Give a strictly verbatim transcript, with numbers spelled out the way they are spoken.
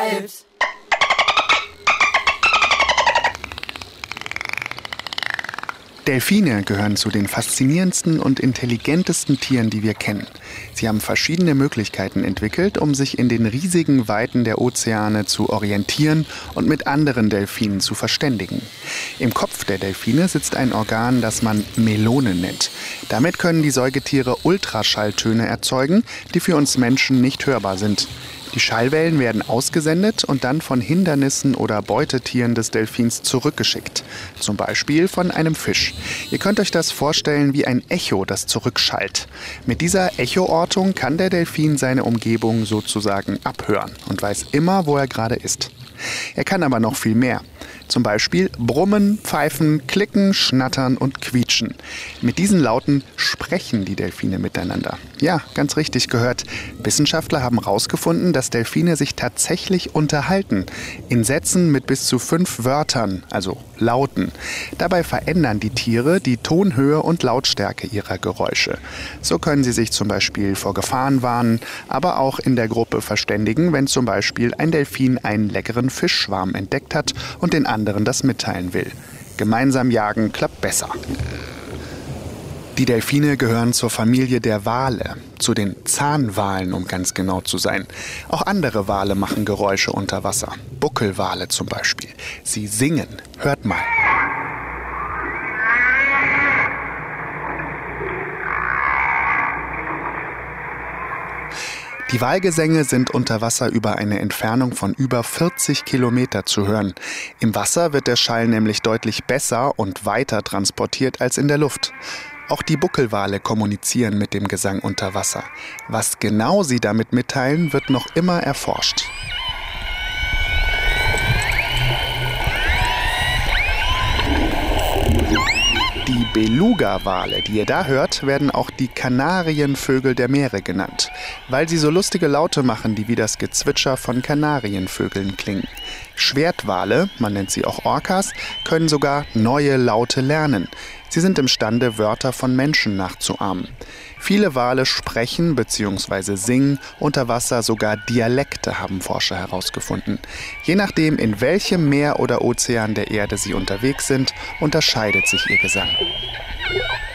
Vibes. Delfine gehören zu den faszinierendsten und intelligentesten Tieren, die wir kennen. Sie haben verschiedene Möglichkeiten entwickelt, um sich in den riesigen Weiten der Ozeane zu orientieren und mit anderen Delfinen zu verständigen. Im Kopf der Delfine sitzt ein Organ, das man Melone nennt. Damit können die Säugetiere Ultraschalltöne erzeugen, die für uns Menschen nicht hörbar sind. Die Schallwellen werden ausgesendet und dann von Hindernissen oder Beutetieren des Delfins zurückgeschickt. Zum Beispiel von einem Fisch. Ihr könnt euch das vorstellen wie ein Echo, das zurückschallt. Mit dieser Echoortung kann der Delfin seine Umgebung sozusagen abhören und weiß immer, wo er gerade ist. Er kann aber noch viel mehr. Zum Beispiel brummen, pfeifen, klicken, schnattern und quietschen. Mit diesen Lauten sprechen die Delfine miteinander. Ja, ganz richtig gehört. Wissenschaftler haben herausgefunden, dass Delfine sich tatsächlich unterhalten. In Sätzen mit bis zu fünf Wörtern, also Lauten. Dabei verändern die Tiere die Tonhöhe und Lautstärke ihrer Geräusche. So können sie sich zum Beispiel vor Gefahren warnen, aber auch in der Gruppe verständigen, wenn zum Beispiel ein Delfin einen leckeren Fischschwarm entdeckt hat und den anderen das mitteilen will. Gemeinsam jagen klappt besser. Die Delfine gehören zur Familie der Wale, zu den Zahnwalen, um ganz genau zu sein. Auch andere Wale machen Geräusche unter Wasser. Buckelwale zum Beispiel. Sie singen. Hört mal. Die Walgesänge sind unter Wasser über eine Entfernung von über vierzig Kilometer zu hören. Im Wasser wird der Schall nämlich deutlich besser und weiter transportiert als in der Luft. Auch die Buckelwale kommunizieren mit dem Gesang unter Wasser. Was genau sie damit mitteilen, wird noch immer erforscht. Die Beluga-Wale, die ihr da hört, werden auch die Kanarienvögel der Meere genannt, weil sie so lustige Laute machen, die wie das Gezwitscher von Kanarienvögeln klingen. Schwertwale, man nennt sie auch Orcas, können sogar neue Laute lernen. Sie sind imstande, Wörter von Menschen nachzuahmen. Viele Wale sprechen bzw. singen unter Wasser sogar Dialekte, haben Forscher herausgefunden. Je nachdem, in welchem Meer oder Ozean der Erde sie unterwegs sind, unterscheidet sich ihr Gesang.